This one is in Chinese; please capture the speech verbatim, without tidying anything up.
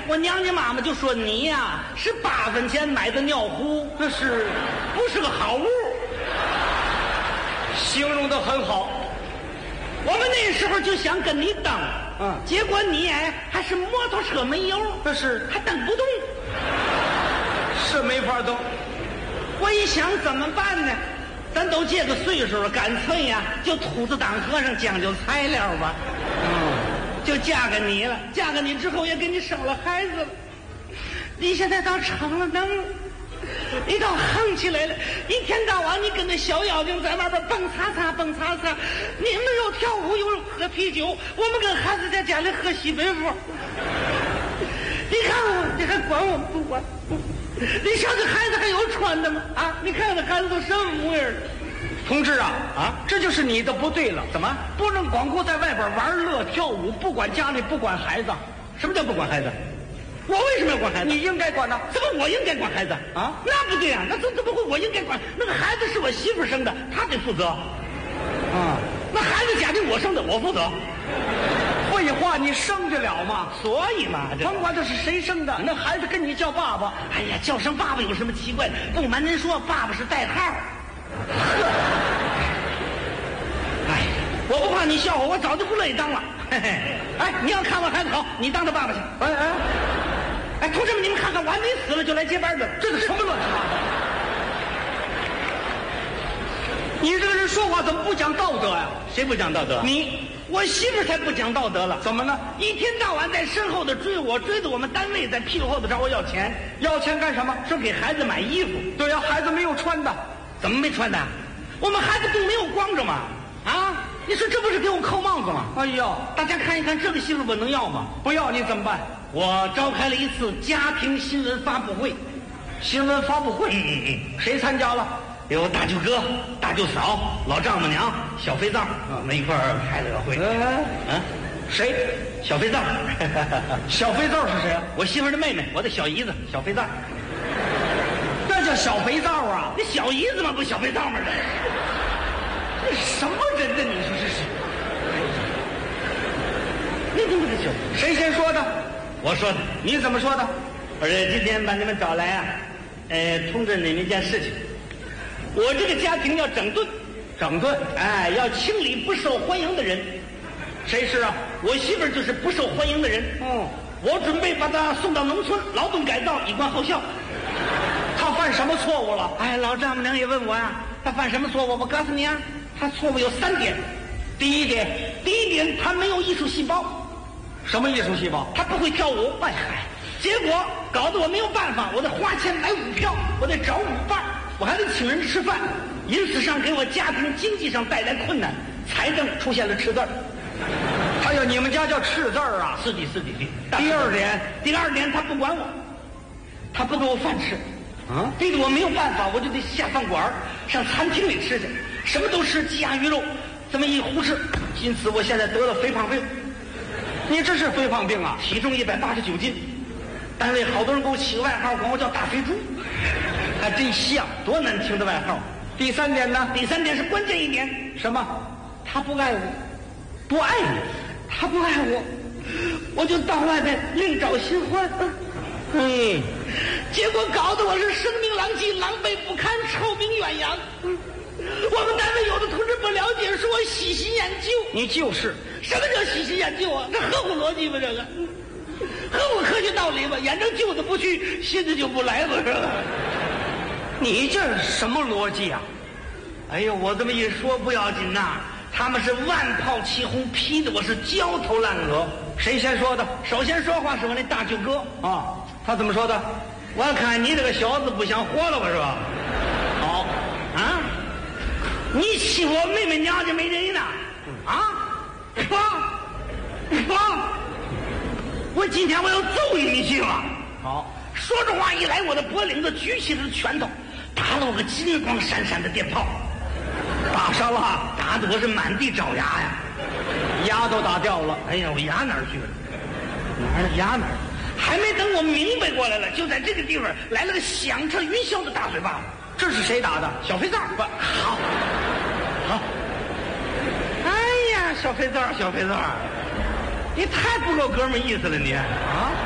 我娘家妈妈就说你呀、是八分钱买的尿壶， 那是不是个好物。 形容的很好。 我们那时候就想跟你蹬， 嗯结果你哎还是摩托车没油， 那是还蹬不动。 是没法蹬。 我一想怎么办呢？咱都这个岁数了，干脆呀、就秃子当和尚，讲究材料吧。 嗯， 就嫁给你了，嫁给你之后也给你生了孩子了。你现在倒成了能了，你倒横起来了，一天到晚你跟那小妖精在外边蹦擦擦蹦擦擦，你们又跳舞又喝啤酒，我们跟孩子在家里喝西北风。你看我，你还管我不管？你想这孩子还有穿的吗？啊，你看这孩子都什么模样了？ 同志啊啊这就是你的不对了。 怎么？ 不能光顾在外边玩乐跳舞，不管家里不管孩子。 什么叫不管孩子？我为什么要管孩子？ 你应该管呐。 怎么我应该管孩子啊？ 那不对啊，那怎怎么会我应该管？那个孩子是我媳妇生的，她得负责。 啊， 那孩子家庭我生的，我负责。 废话，你生得了吗？ 所以嘛，这甭管这是谁生的，那孩子跟你叫爸爸。 哎呀，叫声爸爸有什么奇怪的？不瞒您说，爸爸是代号。哎，我不怕你笑话，我早就不乐意当了。嘿嘿，哎，你要看我孩子好，你当他爸爸去。 哎哎， 哎，同志们，你们看看，我还没死了就来接班的， 这是什么乱七八糟？你这个人说话怎么不讲道德呀？ 谁不讲道德？ 你我媳妇才不讲道德了。 怎么呢？ 一天到晚在身后的追我，追着我们单位在屁股后头找我要钱， 要钱干什么？ 说给孩子买衣服。 对呀、孩子没有穿的。 怎么没穿的？我们孩子并没有光着嘛。啊，你说这不是给我扣帽子吗？ 哎呦， 大家看一看，这个媳妇我能要吗？ 不要你怎么办？ 我召开了一次家庭新闻发布会。 新闻发布会， 嗯嗯嗯， 谁参加了？ 有大舅哥、大舅嫂、老丈母娘、小肥皂，我们一块儿开了个会。 嗯， 啊， 谁？ 小肥皂。 小肥皂是谁啊？ 我媳妇的妹妹，我的小姨子，小肥皂。 那叫小肥皂啊！ 那小姨子嘛，不小肥皂吗？这这什么人呢？你说这是？ 你怎么这小？ 谁先说的？ 我说的。 你怎么说的？ 我说今天把你们找来啊，呃，通知你们一件事情。我这个家庭要整顿， 整顿。 哎，要清理不受欢迎的人。 谁是啊？ 我媳妇儿就是不受欢迎的人。 嗯， 我准备把她送到农村劳动改造，以观后效。 他犯什么错误了？ 哎，老丈母娘也问我呀、她犯什么错误？我告诉你啊，她错误有三点。 第一点， 第一点，她没有艺术细胞， 什么艺术细胞？ 她不会跳舞。哎嗨，结果搞得我没有办法，我得花钱买舞票，我得找舞伴，我还得请人吃饭，因此上给我家庭经济上带来困难，财政出现了赤字儿。 哎呦，你们家叫赤字儿啊？ 是的，是的，是的。 第二点， 第二点，他不管我，他不给我饭吃， 啊， 逼得我没有办法，我就得下饭馆儿上餐厅里吃去，什么都吃，鸡鸭鱼肉，这么一胡吃，因此我现在得了肥胖病， 你这是肥胖病啊？ 体重一百八十九斤，单位好多人给我起个外号，管我叫大肥猪，还真像，多难听的外号。 第三点呢？ 第三点是关键一点， 什么？ 他不爱我， 不爱你？ 他不爱我，我就到外面另找新欢。 嗯， 结果搞得我是声名狼藉、狼狈不堪、臭名远扬。我们单位有的同志不了解，说我喜新厌旧。 你就是什么叫喜新厌旧啊？这合乎逻辑吗？这个合乎科学道理吗？眼睁旧的不去，新的就不来吗？是吧？ 你这什么逻辑啊？ 哎呦，我这么一说不要紧呐，他们是万炮齐轰，劈得我是焦头烂额。 谁先说的？ 首先说话是我那大舅哥啊，他怎么说的？ 我看你这个小子不想活了吧，是吧？ 好， 啊，你欺负我妹妹娘家没人呢？啊，爸，爸，我今天我要揍你去了。 好， 说着话一来，我的脖领子举起了拳头，打了我个金光闪闪的电炮， 打上了， 打得我是满地找牙呀， 牙都打掉了。 哎呀，我牙哪儿去了？哪儿牙哪儿？还没等我明白过来了，就在这个地方来了个响彻云霄的大嘴巴子。 这是谁打的？ 小肥皂。不好，好。哎呀，小肥皂，小肥皂，你太不够哥们意思了你啊！